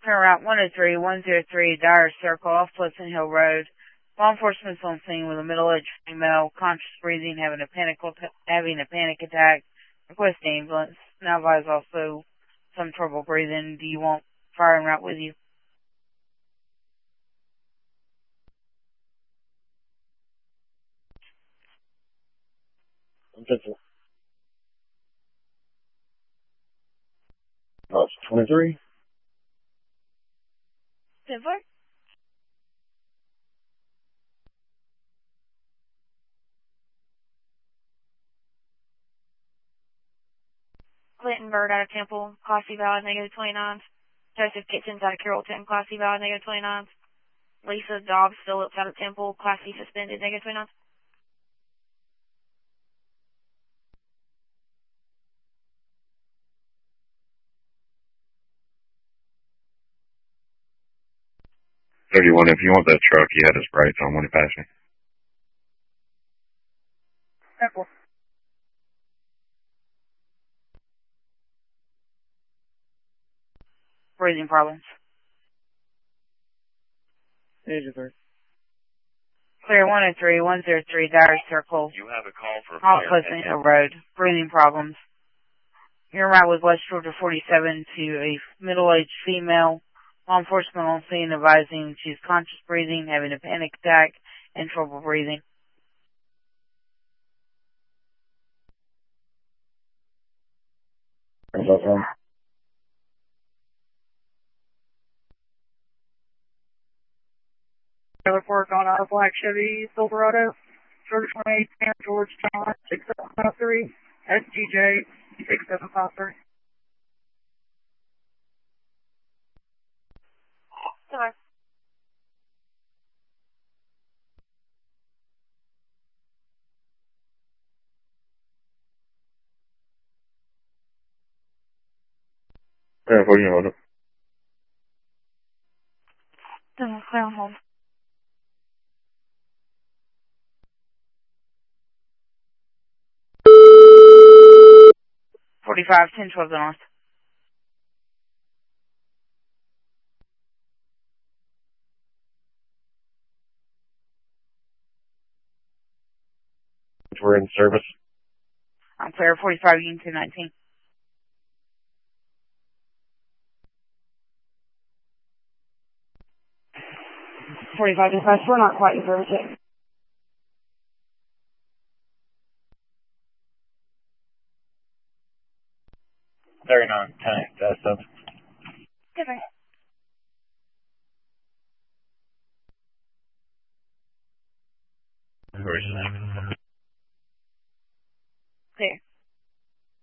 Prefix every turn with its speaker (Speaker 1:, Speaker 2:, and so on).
Speaker 1: Clear route 103-103, Dyer Circle off Pleasant Hill Road. Law enforcement's on scene with a middle-aged female, conscious breathing, having a panic attack. Request ambulance. Now advise also some trouble breathing. Do you want fire en route with you?
Speaker 2: Oh, it's 23?
Speaker 1: 10-4.
Speaker 3: Clinton Bird out of Temple, Class C valid, -29. Joseph Kitchens out of Carrollton, Class C valid, -29. Lisa Dobbs Phillips out of Temple, Class C suspended, -29.
Speaker 2: $31, if you want that truck, he had his brights on when he passed me.
Speaker 1: Temple. Breathing problems.
Speaker 4: Agent 3.
Speaker 1: Clear 103-103, Dyer Circle.
Speaker 2: You have a call for
Speaker 1: off Pleasant Hill Road. Breathing problems. You're en route with West Georgia 47 to a middle-aged female. Law enforcement on scene advising she's conscious breathing, having a panic attack, and trouble breathing.
Speaker 4: Report on out of Black Chevy Silverado, Georgia 28, George John 6753, SGJ 6753.
Speaker 3: Sorry.
Speaker 2: Yeah, what do you want?
Speaker 3: Clear on hold.
Speaker 1: .45, 10-12 north.
Speaker 2: We're in service.
Speaker 1: I'm clear 45, Union 219.
Speaker 4: .45 dispatch, we're not quite in service yet.
Speaker 5: 39, 10, that's up.
Speaker 3: Different.
Speaker 5: Where's his name?